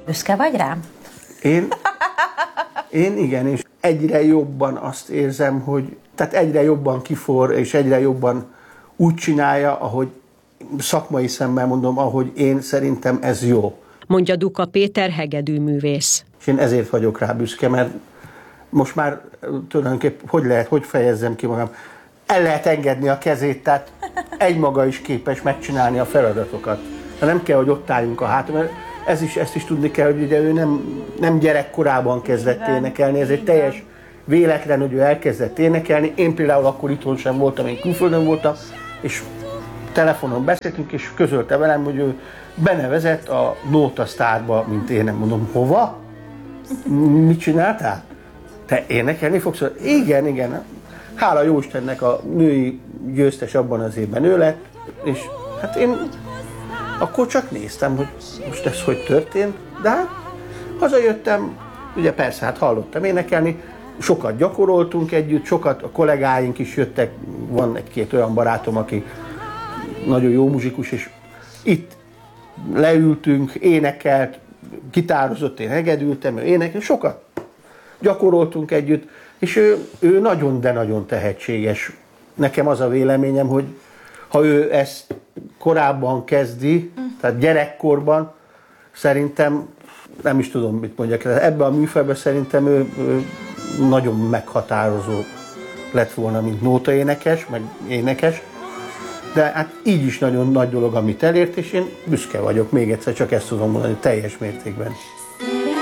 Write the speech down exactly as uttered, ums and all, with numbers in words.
Büszke vagy rám? Én, én igen, és egyre jobban azt érzem, hogy tehát egyre jobban kifor, és egyre jobban úgy csinálja, ahogy szakmai szemmel mondom, ahogy én szerintem ez jó. Mondja Duka Péter hegedűművész. És én ezért vagyok rá büszke, mert most már tulajdonképpen hogy lehet, hogy fejezzem ki magam, el lehet engedni a kezét, tehát egymaga is képes megcsinálni a feladatokat. De nem kell, hogy ott álljunk a hátul, mert ez is, ezt is tudni kell, hogy ugye ő nem, nem gyerekkorában kezdett énekelni, ez egy teljes véletlen, hogy ő elkezdett énekelni. Én például akkor itthon sem voltam, én külföldön voltam, és telefonon beszéltünk, és közölte velem, hogy ő benevezett a Nóta Sztárba, mint én, nem mondom, hova? Mit csináltál? Te énekelni fogsz? Igen, igen. Hála Jóistennek a női győztes abban az évben ő lett, és hát én akkor csak néztem, hogy most ez hogy történt, de hát hazajöttem, ugye persze, hát hallottam énekelni, sokat gyakoroltunk együtt, sokat a kollégáink is jöttek, van egy-két olyan barátom, aki nagyon jó muzsikus, és itt leültünk, énekelt, gitározott, én hegedültem, ő énekelt, sokat gyakoroltunk együtt, és ő, ő nagyon, de nagyon tehetséges. Nekem az a véleményem, hogy ha ő ezt korábban kezdi, tehát gyerekkorban, szerintem, nem is tudom, mit mondjak, ebben a műfajban szerintem ő, ő nagyon meghatározó lett volna, mint nótaénekes, meg énekes, de hát így is nagyon nagy dolog, amit elért, és én büszke vagyok, még egyszer csak ezt tudom mondani, teljes mértékben.